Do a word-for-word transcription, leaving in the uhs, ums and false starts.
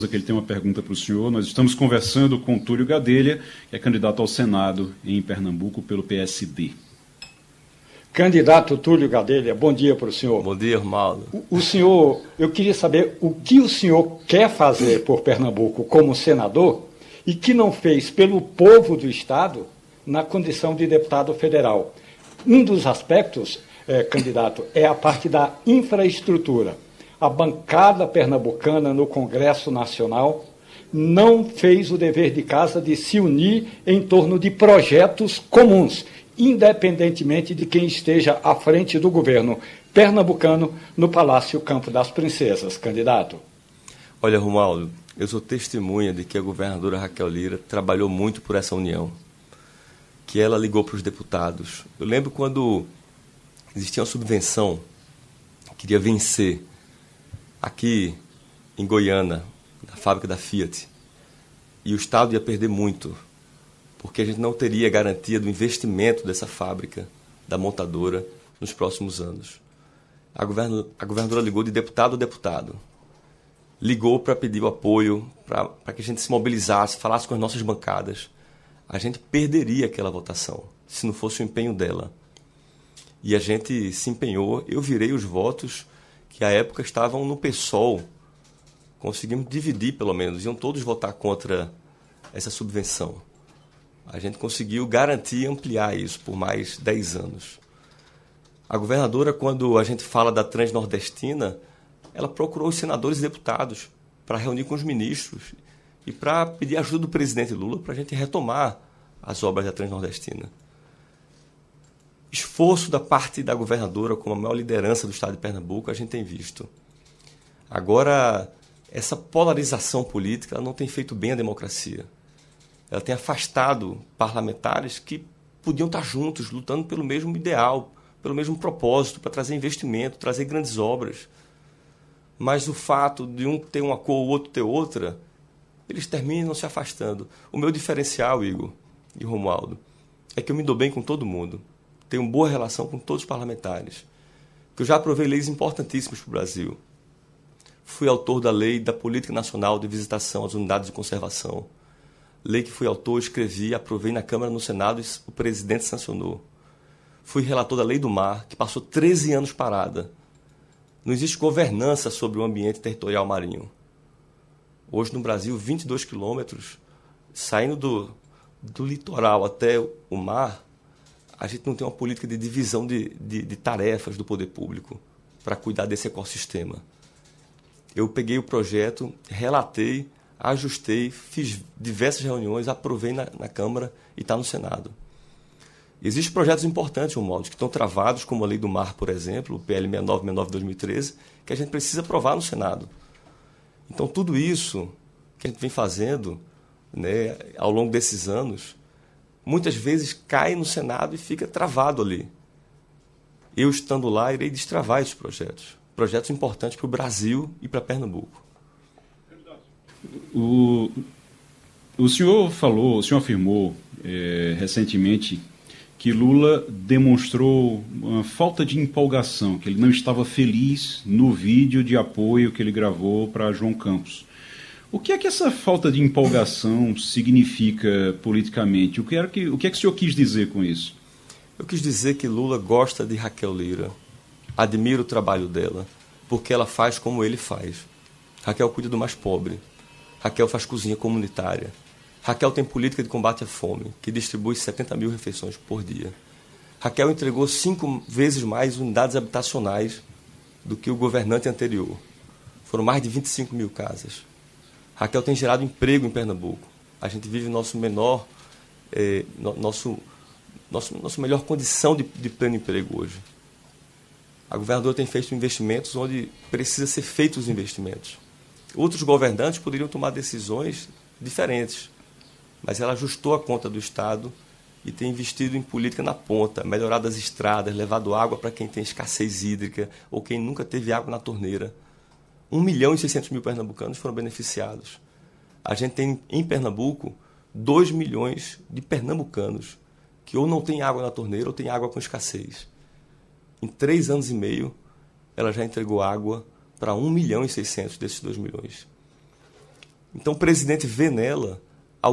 que ele tem uma pergunta para o senhor. Nós estamos conversando com Túlio Gadelha, que é candidato ao Senado em Pernambuco pelo P S D. Candidato Túlio Gadelha, bom dia para o senhor. Bom dia, Romualdo. O, o senhor, eu queria saber o que o senhor quer fazer por Pernambuco como senador e que não fez pelo povo do Estado na condição de deputado federal. Um dos aspectos, eh, candidato, é a parte da infraestrutura. A bancada pernambucana no Congresso Nacional não fez o dever de casa de se unir em torno de projetos comuns, independentemente de quem esteja à frente do governo pernambucano no Palácio Campo das Princesas. Candidato. Olha, Romualdo, eu sou testemunha de que a governadora Raquel Lira trabalhou muito por essa união, que ela ligou para os deputados. Eu lembro quando existia uma subvenção que queria vencer aqui em Goiânia, na fábrica da Fiat, e o Estado ia perder muito, porque a gente não teria garantia do investimento dessa fábrica, da montadora, nos próximos anos. A, govern a governadora ligou de deputado a deputado. Ligou para pedir o apoio, para que a gente se mobilizasse, falasse com as nossas bancadas. A gente perderia aquela votação, se não fosse o empenho dela. E a gente se empenhou, eu virei os votos que à época estavam no PSOL. Conseguimos dividir, pelo menos, iam todos votar contra essa subvenção. A gente conseguiu garantir e ampliar isso por mais dez anos. A governadora, quando a gente fala da Transnordestina, ela procurou os senadores e deputados para reunir com os ministros e para pedir ajuda do presidente Lula para a gente retomar as obras da Transnordestina. Esforço da parte da governadora, como a maior liderança do Estado de Pernambuco, a gente tem visto. Agora, essa polarização política ela não tem feito bem à democracia. Ela tem afastado parlamentares que podiam estar juntos, lutando pelo mesmo ideal, pelo mesmo propósito, para trazer investimento, trazer grandes obras. Mas o fato de um ter uma cor, o outro ter outra, eles terminam se afastando. O meu diferencial, Igor e Romualdo, é que eu me dou bem com todo mundo. Tenho boa relação com todos os parlamentares. Que eu já aprovei leis importantíssimas para o Brasil. Fui autor da lei da Política Nacional de Visitação às Unidades de Conservação. Lei que fui autor, escrevi, aprovei na Câmara e no Senado e o presidente sancionou. Fui relator da Lei do Mar, que passou treze anos parada. Não existe governança sobre o ambiente territorial marinho. Hoje, no Brasil, vinte e dois quilômetros, saindo do, do litoral até o mar, a gente não tem uma política de divisão de, de, de tarefas do poder público para cuidar desse ecossistema. Eu peguei o projeto, relatei, ajustei, fiz diversas reuniões, aprovei na, na Câmara e está no Senado. Existem projetos importantes, Romualdo, que estão travados, como a Lei do Mar, por exemplo, o P L seis nove seis nove de dois mil e treze, que a gente precisa aprovar no Senado. Então, tudo isso que a gente vem fazendo, né, ao longo desses anos, muitas vezes cai no Senado e fica travado ali. Eu, estando lá, irei destravar esses projetos. Projetos importantes para o Brasil e para Pernambuco. O, o senhor falou, o senhor afirmou é, recentemente que Lula demonstrou uma falta de empolgação, que ele não estava feliz no vídeo de apoio que ele gravou para João Campos. O que é que essa falta de empolgação significa politicamente? O que, era que, o que é que o senhor quis dizer com isso? Eu quis dizer que Lula gosta de Raquel Lira, admira o trabalho dela, porque ela faz como ele faz. Raquel cuida do mais pobre. Raquel faz cozinha comunitária. Raquel tem política de combate à fome, que distribui setenta mil refeições por dia. Raquel entregou cinco vezes mais unidades habitacionais do que o governante anterior. Foram mais de vinte e cinco mil casas. Raquel tem gerado emprego em Pernambuco. A gente vive nosso menor, eh, no, nosso, nosso, nossa melhor condição de, de pleno emprego hoje. A governadora tem feito investimentos onde precisa ser feitos os investimentos. Outros governantes poderiam tomar decisões diferentes, mas ela ajustou a conta do Estado e tem investido em política na ponta, melhorado as estradas, levado água para quem tem escassez hídrica ou quem nunca teve água na torneira. um milhão e seiscentos mil pernambucanos foram beneficiados. A gente tem em Pernambuco dois milhões de pernambucanos que ou não têm água na torneira ou têm água com escassez. Em três anos e meio, ela já entregou água para um milhão e seiscentos desses dois milhões. Então o presidente vê nela